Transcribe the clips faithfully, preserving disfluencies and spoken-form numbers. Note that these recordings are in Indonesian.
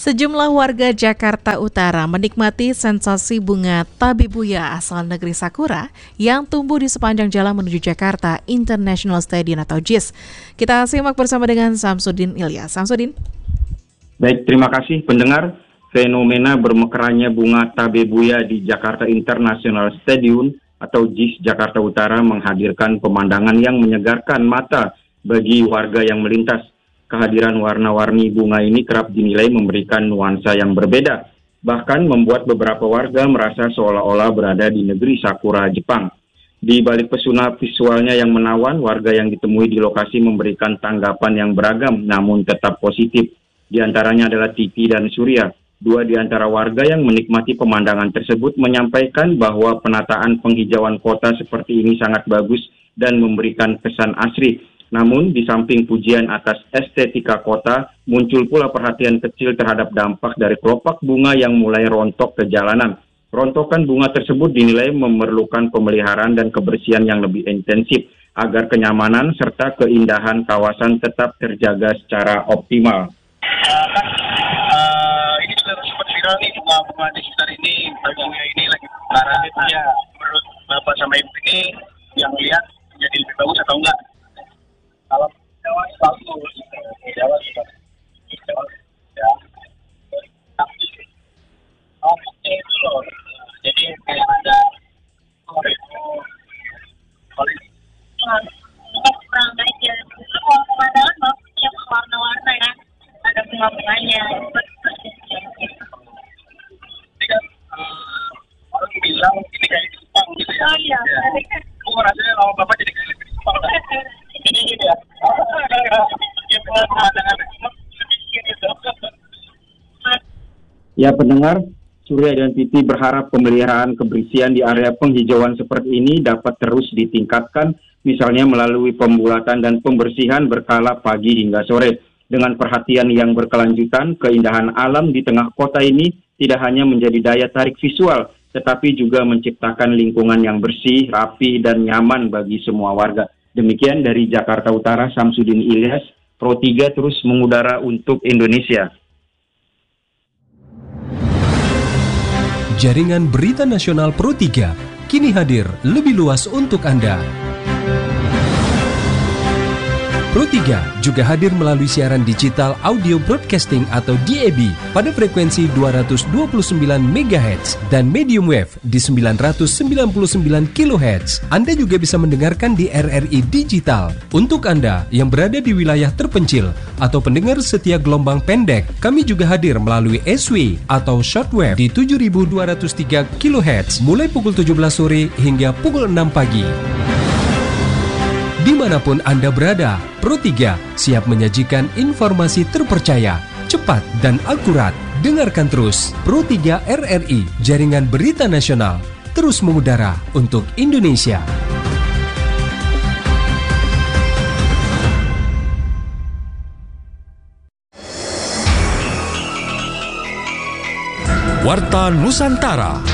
Sejumlah warga Jakarta Utara menikmati sensasi bunga tabebuya asal negeri Sakura yang tumbuh di sepanjang jalan menuju Jakarta International Stadium atau J I S. Kita simak bersama dengan Samsudin Ilyas. Samsudin. Baik, terima kasih pendengar. Fenomena bermekeranya bunga tabebuya di Jakarta International Stadium atau J I S Jakarta Utara menghadirkan pemandangan yang menyegarkan mata bagi warga yang melintas. Kehadiran warna-warni bunga ini kerap dinilai memberikan nuansa yang berbeda, bahkan membuat beberapa warga merasa seolah-olah berada di negeri Sakura, Jepang. Di balik pesona visualnya yang menawan, warga yang ditemui di lokasi memberikan tanggapan yang beragam namun tetap positif. Di antaranya adalah Titi dan Surya. Dua di antara warga yang menikmati pemandangan tersebut menyampaikan bahwa penataan penghijauan kota seperti ini sangat bagus dan memberikan kesan asri. Namun, di samping pujian atas estetika kota, muncul pula perhatian kecil terhadap dampak dari kelopak bunga yang mulai rontok ke jalanan. Rontokan bunga tersebut dinilai memerlukan pemeliharaan dan kebersihan yang lebih intensif, agar kenyamanan serta keindahan kawasan tetap terjaga secara optimal. Uh, kan, uh, ini sudah sempat viral nih, bunga-bunga di sekitar ini, bagiannya ini lagi parah. Ya, menurut Bapak sama Ibu ini, yang lihat jadi lebih bagus atau enggak? Kalau Jawa bagus, Jawa juga, Jawa ya. Oh, itu loh. Jadi kayak ada kalau kalau kurang aja. Kalau pemandangan bagus ya, warna-warna ya, ada bunga-bunganya. Jadi kan orang bilang ini kayak di Jepang gitu ya. Oh iya. Aku rasanya kalau Bapak jadi kayak di Jepang lah. Ya pendengar, Surya dan Titi berharap pemeliharaan kebersihan di area penghijauan seperti ini dapat terus ditingkatkan, misalnya melalui pembulatan dan pembersihan berkala pagi hingga sore. Dengan perhatian yang berkelanjutan, keindahan alam di tengah kota ini tidak hanya menjadi daya tarik visual, tetapi juga menciptakan lingkungan yang bersih, rapi, dan nyaman bagi semua warga. Demikian dari Jakarta Utara, Samsudin Ilyas, Pro tiga terus mengudara untuk Indonesia. Jaringan Berita Nasional Pro tiga kini hadir lebih luas untuk Anda. Pro tiga juga hadir melalui siaran digital audio broadcasting atau D A B pada frekuensi dua ratus dua puluh sembilan megahertz dan medium wave di sembilan ratus sembilan puluh sembilan kilohertz. Anda juga bisa mendengarkan di R R I Digital. Untuk Anda yang berada di wilayah terpencil atau pendengar setia gelombang pendek, kami juga hadir melalui S W atau shortwave di tujuh ribu dua ratus tiga kilohertz mulai pukul tujuh belas sore hingga pukul enam pagi. Dimanapun Anda berada, Pro tiga siap menyajikan informasi terpercaya, cepat, dan akurat. Dengarkan terus Pro tiga R R I, Jaringan Berita Nasional, terus mengudara untuk Indonesia. Warta Nusantara.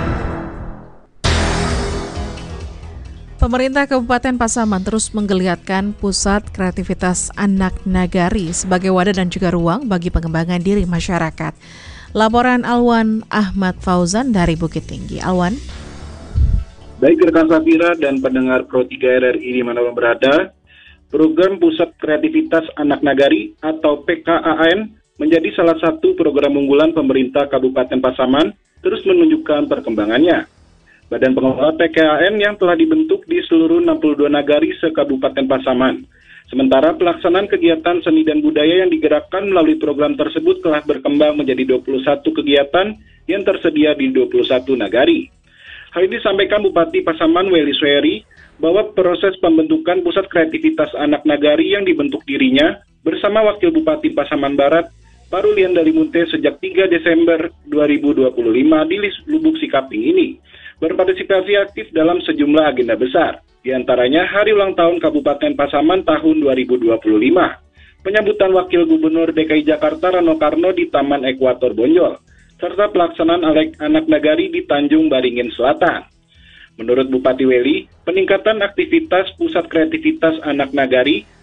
Pemerintah Kabupaten Pasaman terus menggeliatkan pusat kreativitas anak nagari sebagai wadah dan juga ruang bagi pengembangan diri masyarakat. Laporan Alwan Ahmad Fauzan dari Bukit Tinggi. Alwan. Baik rekan Safira dan pendengar Pro tiga R R I dimanapun berada, program Pusat Kreativitas Anak Nagari atau P K A N menjadi salah satu program unggulan pemerintah Kabupaten Pasaman terus menunjukkan perkembangannya. Badan pengelola P K A N yang telah dibentuk di seluruh enam puluh dua nagari se-Kabupaten Pasaman. Sementara pelaksanaan kegiatan seni dan budaya yang digerakkan melalui program tersebut telah berkembang menjadi dua puluh satu kegiatan yang tersedia di dua puluh satu nagari. Hal ini disampaikan Bupati Pasaman Welly Sueri bahwa proses pembentukan Pusat Kreativitas Anak Nagari yang dibentuk dirinya bersama Wakil Bupati Pasaman Barat Parulian Dalimunte sejak tiga Desember dua ribu dua puluh lima di Lubuk Sikaping ini berpartisipasi aktif dalam sejumlah agenda besar, di antaranya Hari Ulang Tahun Kabupaten Pasaman tahun dua ribu dua puluh lima, penyambutan Wakil Gubernur D K I Jakarta Rano Karno di Taman Ekuator Bonjol, serta pelaksanaan Anak Nagari di Tanjung Baringin Selatan. Menurut Bupati Welly, peningkatan aktivitas Pusat Kreativitas Anak Nagari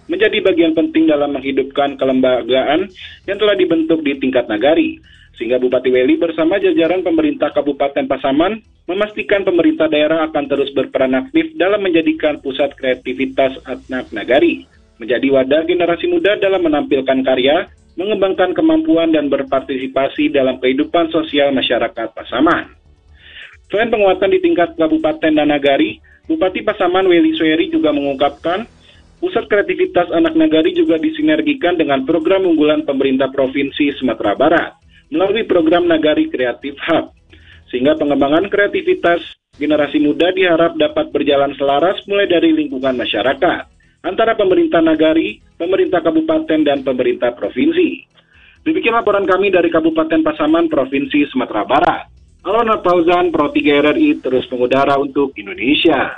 menjadi bagian penting dalam menghidupkan kelembagaan yang telah dibentuk di tingkat nagari. Sehingga Bupati Wely bersama jajaran pemerintah Kabupaten Pasaman memastikan pemerintah daerah akan terus berperan aktif dalam menjadikan pusat kreativitas anak nagari, menjadi wadah generasi muda dalam menampilkan karya, mengembangkan kemampuan dan berpartisipasi dalam kehidupan sosial masyarakat Pasaman. Selain penguatan di tingkat kabupaten dan nagari, Bupati Pasaman Wely Sueri juga mengungkapkan pusat kreativitas anak nagari juga disinergikan dengan program unggulan pemerintah Provinsi Sumatera Barat melalui program Nagari Kreatif Hub, sehingga pengembangan kreativitas generasi muda diharap dapat berjalan selaras mulai dari lingkungan masyarakat, antara pemerintah nagari, pemerintah kabupaten, dan pemerintah provinsi. Demikian laporan kami dari Kabupaten Pasaman, Provinsi Sumatera Barat. Alona Fauzan, Pro tiga R R I, terus mengudara untuk Indonesia.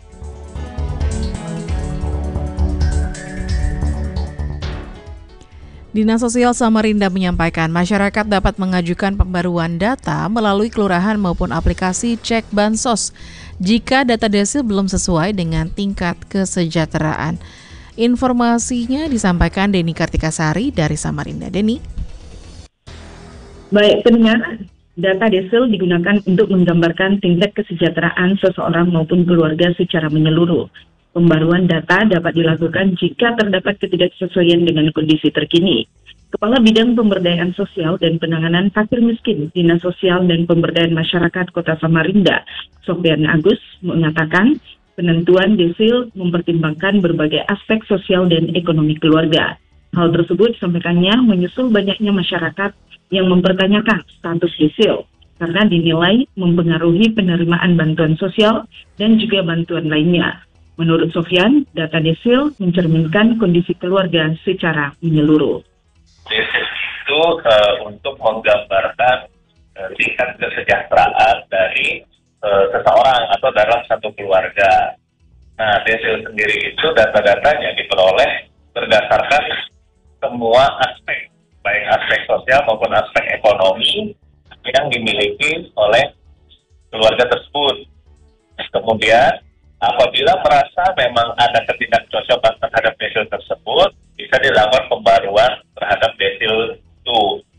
Dinas Sosial Samarinda menyampaikan masyarakat dapat mengajukan pembaruan data melalui kelurahan maupun aplikasi cek bansos jika data desil belum sesuai dengan tingkat kesejahteraan. Informasinya disampaikan Deni Kartikasari dari Samarinda. Deni. Baik, pendengar, data desil digunakan untuk menggambarkan tingkat kesejahteraan seseorang maupun keluarga secara menyeluruh. Pembaruan data dapat dilakukan jika terdapat ketidaksesuaian dengan kondisi terkini. Kepala Bidang Pemberdayaan Sosial dan Penanganan Fakir Miskin Dinas Sosial dan Pemberdayaan Masyarakat Kota Samarinda, Sofyan Agus, mengatakan penentuan desil mempertimbangkan berbagai aspek sosial dan ekonomi keluarga. Hal tersebut disampaikannya menyusul banyaknya masyarakat yang mempertanyakan status desil karena dinilai mempengaruhi penerimaan bantuan sosial dan juga bantuan lainnya. Menurut Sofyan, data desil mencerminkan kondisi keluarga secara menyeluruh. Desil itu uh, untuk menggambarkan uh, tingkat kesejahteraan dari uh, seseorang atau dalam satu keluarga. Nah, desil sendiri itu data-datanya diperoleh berdasarkan semua aspek, baik aspek sosial maupun aspek ekonomi yang dimiliki oleh keluarga tersebut. Kemudian, apabila merasa memang ada ketidakcocokan terhadap desil tersebut, bisa dilakukan pembaruan terhadap desil itu.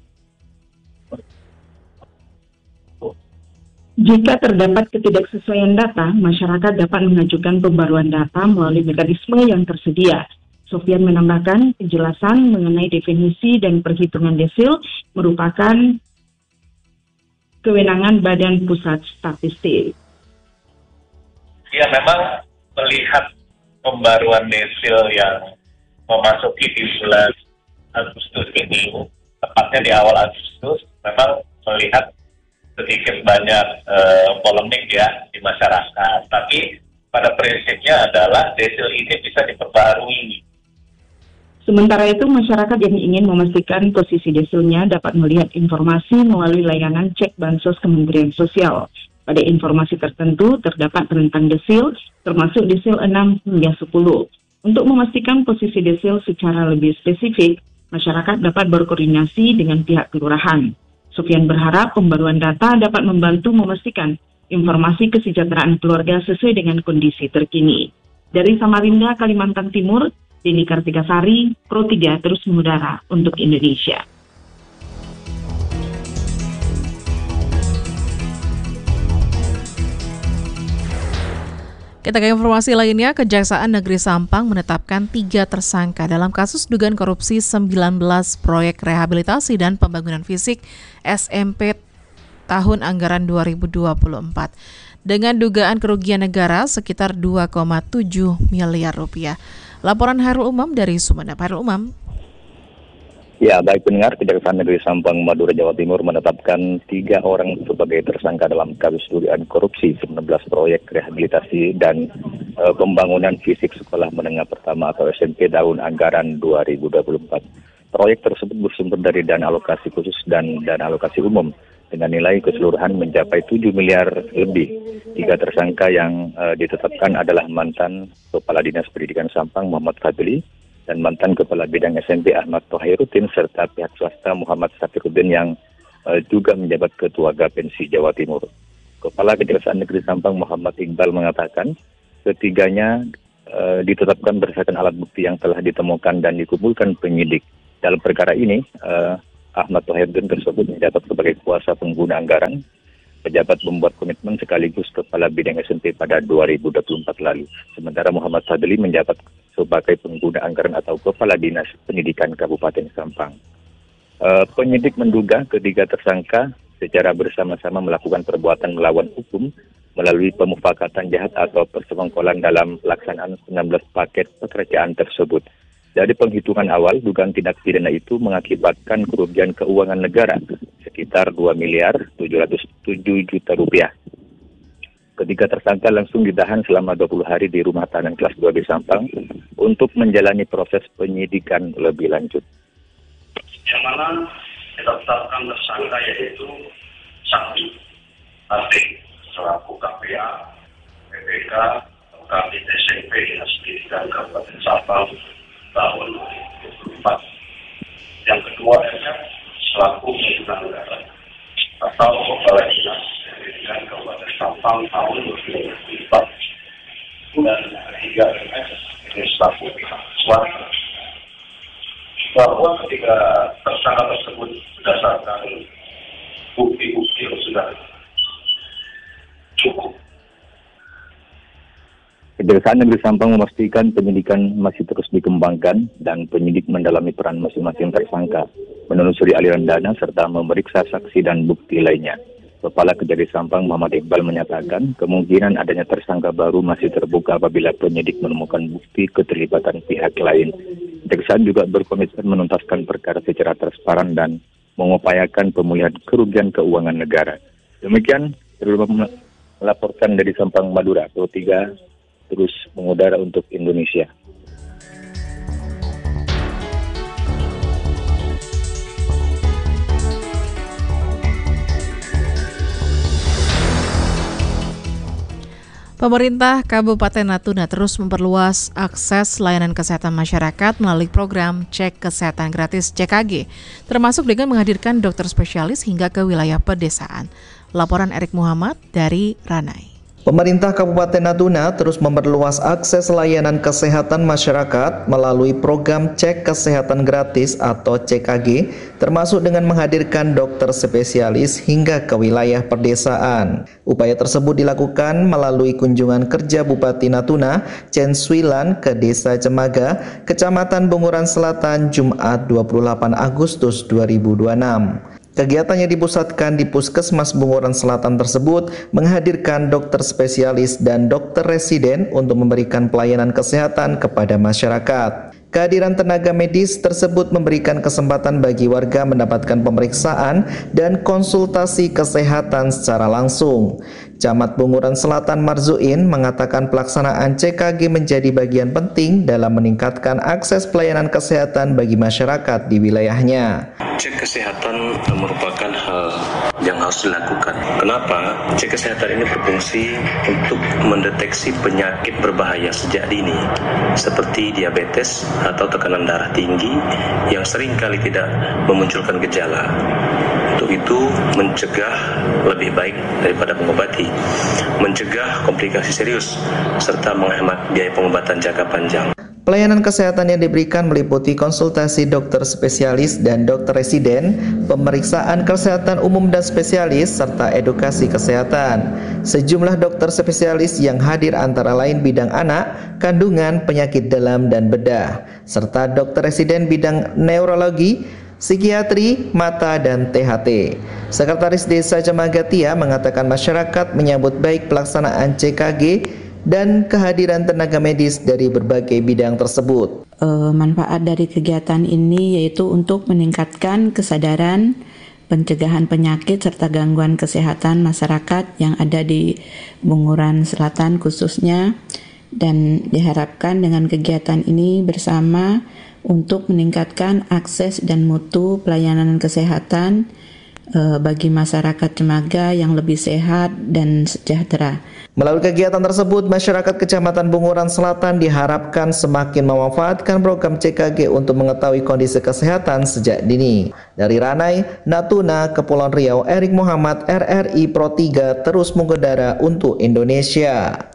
Jika terdapat ketidaksesuaian data, masyarakat dapat mengajukan pembaruan data melalui mekanisme yang tersedia. Sofyan menambahkan penjelasan mengenai definisi dan perhitungan desil merupakan kewenangan Badan Pusat Statistik. Ya, memang melihat pembaruan desil yang memasuki di bulan Agustus ini, tepatnya di awal Agustus, memang melihat sedikit banyak eh, polemik ya di masyarakat. Tapi pada prinsipnya adalah desil ini bisa diperbarui. Sementara itu, masyarakat yang ingin memastikan posisi desilnya dapat melihat informasi melalui layanan cek bansos Kementerian Sosial. Pada informasi tertentu terdapat rentang desil, termasuk desil enam hingga sepuluh. Untuk memastikan posisi desil secara lebih spesifik, masyarakat dapat berkoordinasi dengan pihak kelurahan. Sofyan berharap pembaruan data dapat membantu memastikan informasi kesejahteraan keluarga sesuai dengan kondisi terkini. Dari Samarinda, Kalimantan Timur, Deni Kartikasari, Pro tiga terus mengudara untuk Indonesia. Kita ke informasi lainnya, Kejaksaan Negeri Sampang menetapkan tiga tersangka dalam kasus dugaan korupsi sembilan belas proyek rehabilitasi dan pembangunan fisik S M P tahun anggaran dua ribu dua puluh empat dengan dugaan kerugian negara sekitar dua koma tujuh miliar rupiah. Laporan Hairul Umam dari Sumeneb. Hairul Umam. Ya, baik pendengar, Kejaksaan Negeri Sampang, Madura, Jawa Timur menetapkan tiga orang sebagai tersangka dalam kasus dugaan korupsi sembilan belas proyek rehabilitasi dan e, pembangunan fisik sekolah menengah pertama atau S M P tahun anggaran dua ribu dua puluh empat. Proyek tersebut bersumber dari dana alokasi khusus dan dana alokasi umum dengan nilai keseluruhan mencapai tujuh miliar lebih. Tiga tersangka yang e, ditetapkan adalah mantan Kepala Dinas Pendidikan Sampang Muhammad Fadli, dan mantan Kepala Bidang S M P Ahmad Tohairuddin serta pihak swasta Muhammad Safiruddin yang uh, juga menjabat Ketua Gapensi Jawa Timur. Kepala Kejaksaan Negeri Sampang Muhammad Iqbal mengatakan ketiganya uh, ditetapkan berdasarkan alat bukti yang telah ditemukan dan dikumpulkan penyidik. Dalam perkara ini, uh, Ahmad Thohirudin tersebut menjabat sebagai kuasa pengguna anggaran, pejabat membuat komitmen sekaligus kepala bidang S N P pada dua ribu dua puluh empat lalu. Sementara Muhammad Fadli menjabat sebagai pengguna anggaran atau kepala dinas pendidikan Kabupaten Sampang. Uh, penyidik menduga ketiga tersangka secara bersama-sama melakukan perbuatan melawan hukum melalui pemufakatan jahat atau persekongkolan dalam pelaksanaan sembilan belas paket pekerjaan tersebut. Dari penghitungan awal, dugaan tindak pidana itu mengakibatkan kerugian keuangan negara sekitar dua miliar tujuh ratus tujuh juta rupiah. Ketiga tersangka langsung ditahan selama dua puluh hari di rumah tahanan kelas dua B Sampang untuk menjalani proses penyidikan lebih lanjut. Yang mana kita tetapkan tersangka yaitu Sakti Atik selaku K P A, P P K, Kabit S M P Dinas Pendidikan Kabupaten Sampang tahun dua ribu dua puluh empat. Yang kedua adalah selaku pengguna anggaran atau kepala dinas pendidikan Kabupaten Sampang tahun dua ribu dua puluh empat. Dan ketiga adalah ini selaku pihak swasta. Bahwa ketika tersangka tersebut berdasarkan bukti-bukti yang sudah cukup. Kejaksaan Negeri Sampang memastikan penyidikan masih terus dikembangkan dan penyidik mendalami peran masing-masing tersangka, menelusuri aliran dana serta memeriksa saksi dan bukti lainnya. Kepala Kejari Sampang Muhammad Iqbal menyatakan kemungkinan adanya tersangka baru masih terbuka apabila penyidik menemukan bukti keterlibatan pihak lain. Kejaksaan juga berkomitmen menuntaskan perkara secara transparan dan mengupayakan pemulihan kerugian keuangan negara. Demikian melaporkan dari Sampang, Madura, Pro tiga terus mengudara untuk Indonesia. Pemerintah Kabupaten Natuna terus memperluas akses layanan kesehatan masyarakat melalui program Cek Kesehatan Gratis C K G, termasuk dengan menghadirkan dokter spesialis hingga ke wilayah pedesaan. Laporan Erik Muhammad dari Ranai. Pemerintah Kabupaten Natuna terus memperluas akses layanan kesehatan masyarakat melalui program Cek Kesehatan Gratis atau C K G, termasuk dengan menghadirkan dokter spesialis hingga ke wilayah pedesaan. Upaya tersebut dilakukan melalui kunjungan kerja Bupati Natuna, Chen Swilan, ke Desa Cemaga, Kecamatan Bunguran Selatan, Jumat dua puluh delapan Agustus dua ribu dua puluh enam. Kegiatan yang dipusatkan di Puskesmas Bunguran Selatan tersebut menghadirkan dokter spesialis dan dokter residen untuk memberikan pelayanan kesehatan kepada masyarakat. Kehadiran tenaga medis tersebut memberikan kesempatan bagi warga mendapatkan pemeriksaan dan konsultasi kesehatan secara langsung. Camat Bunguran Selatan Marzuin mengatakan pelaksanaan C K G menjadi bagian penting dalam meningkatkan akses pelayanan kesehatan bagi masyarakat di wilayahnya. Cek kesehatan merupakan hal yang harus dilakukan. Kenapa? Cek kesehatan ini berfungsi untuk mendeteksi penyakit berbahaya sejak dini, seperti diabetes atau tekanan darah tinggi yang seringkali tidak memunculkan gejala. Untuk itu, mencegah lebih baik daripada mengobati, mencegah komplikasi serius, serta menghemat biaya pengobatan jangka panjang. Pelayanan kesehatan yang diberikan meliputi konsultasi dokter spesialis dan dokter residen, pemeriksaan kesehatan umum dan spesialis, serta edukasi kesehatan. Sejumlah dokter spesialis yang hadir antara lain bidang anak, kandungan, penyakit dalam dan bedah, serta dokter residen bidang neurologi, psikiatri, mata, dan T H T. Sekretaris Desa Cemaga Tia mengatakan masyarakat menyambut baik pelaksanaan C K G dan kehadiran tenaga medis dari berbagai bidang tersebut. E, manfaat dari kegiatan ini yaitu untuk meningkatkan kesadaran pencegahan penyakit serta gangguan kesehatan masyarakat yang ada di Bunguran Selatan khususnya, dan diharapkan dengan kegiatan ini bersama untuk meningkatkan akses dan mutu pelayanan kesehatan e, bagi masyarakat Cemaga yang lebih sehat dan sejahtera. Melalui kegiatan tersebut, masyarakat Kecamatan Bunguran Selatan diharapkan semakin memanfaatkan program C K G untuk mengetahui kondisi kesehatan sejak dini. Dari Ranai, Natuna, Kepulauan Riau, Erik Muhammad, R R I Pro tiga terus mengudara untuk Indonesia.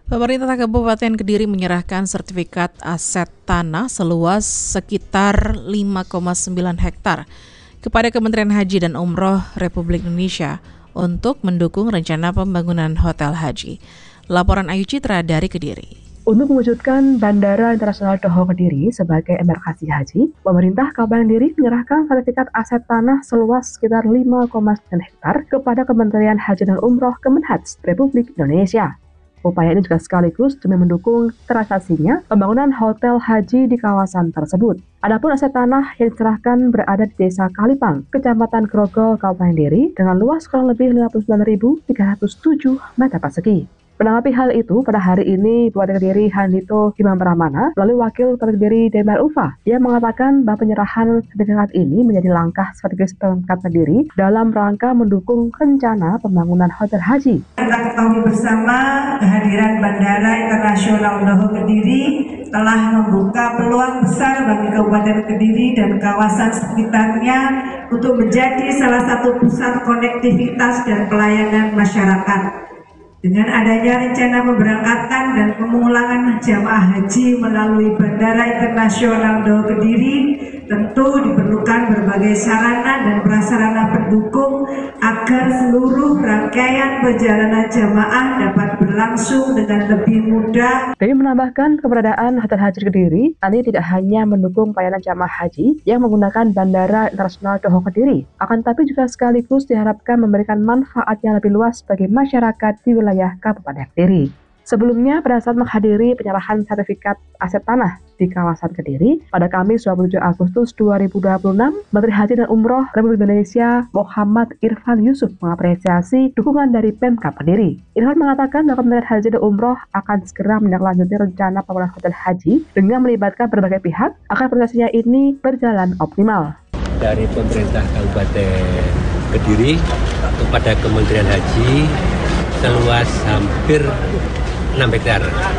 Pemerintah Kabupaten Kediri menyerahkan sertifikat aset tanah seluas sekitar lima koma sembilan hektar kepada Kementerian Haji dan Umroh Republik Indonesia untuk mendukung rencana pembangunan hotel haji. Laporan Ayu Citra dari Kediri. Untuk mewujudkan Bandara Internasional Toho Kediri sebagai embarkasi haji, pemerintah Kabupaten Kediri menyerahkan sertifikat aset tanah seluas sekitar lima koma sembilan hektar kepada Kementerian Haji dan Umroh Kemenhaj Republik Indonesia. Upaya ini juga sekaligus demi mendukung transaksinya pembangunan hotel haji di kawasan tersebut. Adapun aset tanah yang diserahkan berada di Desa Kalipang, Kecamatan Grogol, Kabupaten Kediri dengan luas kurang lebih lima puluh sembilan ribu tiga ratus tujuh meter persegi. Menanggapi hal itu, pada hari ini Bupati Kediri Handito Imam Pramana melalui Wakil Bupati Kediri Demar Ufa, ia mengatakan bahwa penyerahan sertifikat ini menjadi langkah strategis Pemkab Kediri dalam rangka mendukung rencana pembangunan hotel haji. Kita ketahui bersama kehadiran Bandara Internasional Toho Kediri telah membuka peluang besar bagi Kabupaten Kediri dan kawasan sekitarnya untuk menjadi salah satu pusat konektivitas dan pelayanan masyarakat. Dengan adanya rencana memberangkatkan dan pemulangan jamaah haji melalui Bandara Internasional Toho Kediri, tentu diperlukan berbagai sarana dan prasarana pendukung agar seluruh rangkaian perjalanan jamaah dapat berlangsung dengan lebih mudah. Dewi menambahkan keberadaan Hotel Haji Kediri nanti tidak hanya mendukung pelayanan jamaah haji yang menggunakan Bandara Internasional Toho Kediri, akan tapi juga sekaligus diharapkan memberikan manfaat yang lebih luas bagi masyarakat di wilayah Kabupaten Kediri. Sebelumnya, pada saat menghadiri penyerahan sertifikat aset tanah di kawasan Kediri pada Kamis dua puluh tujuh Agustus dua ribu dua puluh enam, Menteri Haji dan Umroh Republik Indonesia Muhammad Irfan Yusuf mengapresiasi dukungan dari Pemkab Kediri. Irfan mengatakan bahwa Kementerian Haji dan Umroh akan segera menindaklanjuti rencana pembangunan hotel haji dengan melibatkan berbagai pihak agar prosesnya ini berjalan optimal. Dari pemerintah Kabupaten Kediri kepada Kementerian Haji seluas hampir enam hektar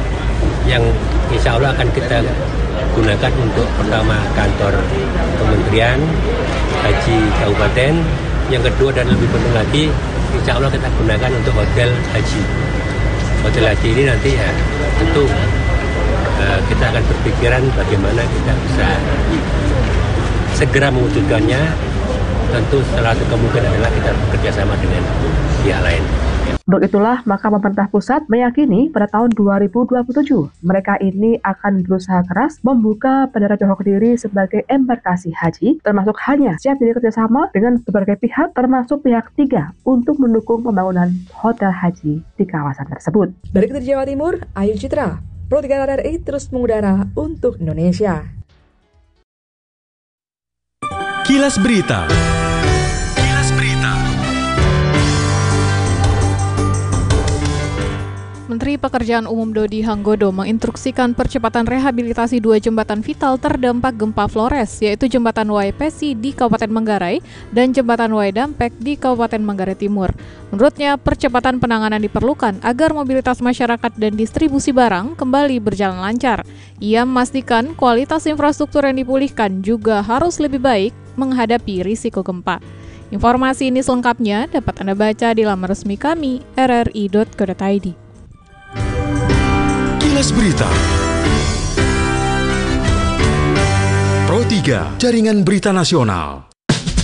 yang insya Allah akan kita gunakan untuk pertama kantor Kementerian Haji Kabupaten, yang kedua dan lebih penting lagi insya Allah kita gunakan untuk hotel haji. Hotel haji ini nanti ya tentu uh, kita akan berpikiran bagaimana kita bisa segera mewujudkannya. Tentu salah satu kemungkinan adalah kita bekerja sama dengan pihak lain. Untuk itulah, maka pemerintah pusat meyakini pada tahun dua ribu dua puluh tujuh mereka ini akan berusaha keras membuka Bandara Toho Kediri sebagai embarkasi haji, termasuk hanya siap jadi kerjasama dengan berbagai pihak, termasuk pihak tiga untuk mendukung pembangunan hotel haji di kawasan tersebut. Dari Kediri Jawa Timur, Ayu Citra, Pro tiga R R I terus mengudara untuk Indonesia. Kilas Berita. Menteri Pekerjaan Umum Dodi Hanggodo menginstruksikan percepatan rehabilitasi dua jembatan vital terdampak gempa Flores, yaitu Jembatan Wai Pesi di Kabupaten Manggarai dan Jembatan Wai Dampek di Kabupaten Manggarai Timur. Menurutnya, percepatan penanganan diperlukan agar mobilitas masyarakat dan distribusi barang kembali berjalan lancar. Ia memastikan kualitas infrastruktur yang dipulihkan juga harus lebih baik menghadapi risiko gempa. Informasi ini selengkapnya dapat Anda baca di laman resmi kami r r i dot co dot i d. Kilas Berita. Pro tiga, Jaringan Berita Nasional.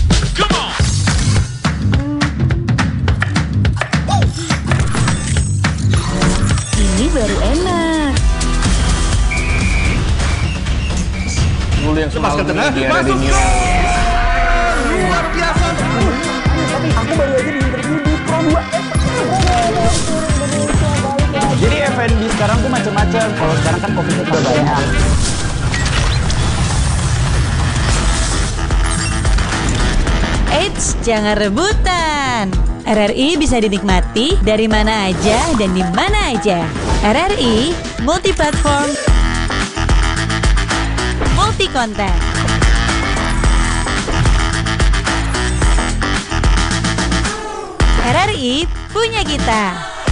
Ini baru enak. Dulu yang semalam di R R I News. Luar biasa. Aku baru aja di interview di Pro dua. Jadi F and B sekarang tuh macam-macam. Kalau sekarang kan kopinya udah banyak. Eits, jangan rebutan. R R I bisa dinikmati dari mana aja dan di mana aja. R R I multi platform, multi konten. R R I punya kita.